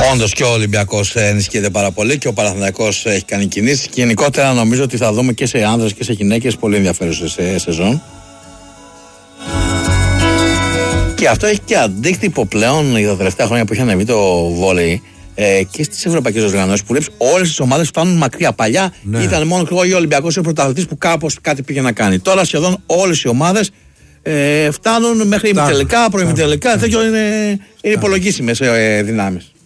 Όντως και ο Ολυμπιακός ενισχύεται πάρα πολύ και ο Παναθηναϊκός έχει κάνει κινήσεις. Και γενικότερα νομίζω ότι θα δούμε και σε άνδρες και σε γυναίκες πολύ ενδιαφέρουσες σεζόν. Και αυτό έχει και αντίκτυπο πλέον για τα τελευταία χρόνια που έχει ανεβεί το βόλεϊ και στις ευρωπαϊκές οργανώσεις που βλέπεις όλες τις ομάδες φτάνουν μακριά. Παλιά ήταν μόνο ο Ολυμπιακός ο πρωταθλητής που κάπως κάτι πήγε να κάνει. Τώρα σχεδόν όλες οι ομάδες φτάνουν μέχρι ημιτελικά, προημιτελικά. Τέτοιο είναι υπολογίσιμες δυνάμεις.